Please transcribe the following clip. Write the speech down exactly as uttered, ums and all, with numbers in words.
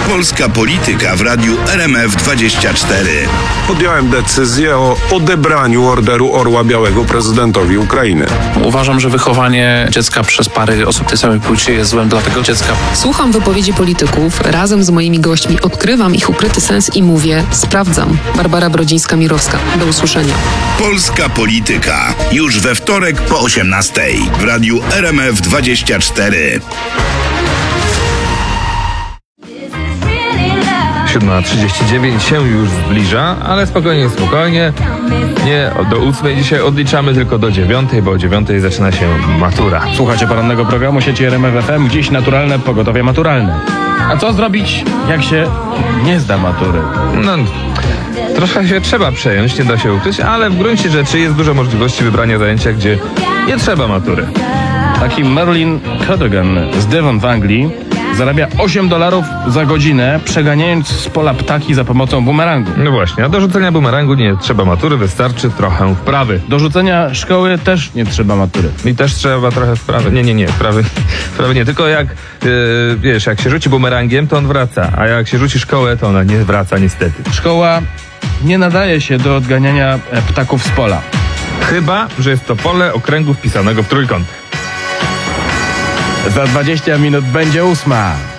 Polska polityka w radiu R M F dwadzieścia cztery. Podjąłem decyzję o odebraniu Orderu Orła Białego prezydentowi Ukrainy. Uważam, że wychowanie dziecka przez pary osób tej samej płci jest złem dla tego dziecka. Słucham wypowiedzi polityków, razem z moimi gośćmi odkrywam ich ukryty sens i mówię, sprawdzam. Barbara Brodzińska-Mirowska. Do usłyszenia. Polska polityka. Już we wtorek po osiemnastej w radiu R M F dwadzieścia cztery. siódma trzydzieści dziewięć się już zbliża, ale spokojnie, spokojnie. Nie do ósmej dzisiaj odliczamy, tylko do dziewiątej, bo o dziewiątej zaczyna się matura. Słuchacie porannego programu sieci R M F F M, dziś naturalne pogotowie maturalne. A co zrobić, jak się nie zda matury? No, troszkę się trzeba przejąć, nie da się ukryć, ale w gruncie rzeczy jest dużo możliwości wybrania zajęcia, gdzie nie trzeba matury. Taki Merlin Cadogan z Devon w Anglii zarabia osiem dolarów za godzinę, przeganiając z pola ptaki za pomocą bumerangu. No właśnie, a do rzucenia bumerangu nie trzeba matury, wystarczy trochę wprawy. Do rzucenia szkoły też nie trzeba matury. I też trzeba trochę wprawy. Nie, nie, nie, wprawy, wprawy nie. Tylko jak, yy, wiesz, jak się rzuci bumerangiem, to on wraca, a jak się rzuci szkołę, to ona nie wraca niestety. Szkoła nie nadaje się do odganiania ptaków z pola. Chyba że jest to pole okręgu wpisanego w trójkąt. Za dwadzieścia minut będzie ósma.